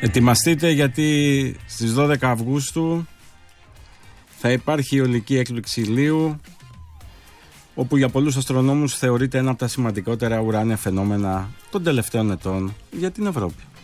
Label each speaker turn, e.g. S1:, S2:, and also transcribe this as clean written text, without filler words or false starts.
S1: Ετοιμαστείτε, γιατί στις 12 Αυγούστου θα υπάρχει η αιωλική έκπληξη ηλίου, όπου για πολλούς αστρονόμους θεωρείται ένα από τα σημαντικότερα ουράνια φαινόμενα των τελευταίων ετών για την Ευρώπη.